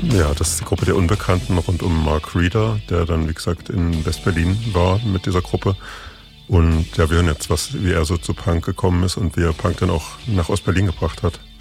Ja, das ist die Gruppe der Unbekannten rund um Mark Reeder, der dann, wie gesagt, in West-Berlin war mit dieser Gruppe. Und ja, wir hören jetzt, wie er so zu Punk gekommen ist und wie er Punk dann auch nach Ost-Berlin gebracht hat.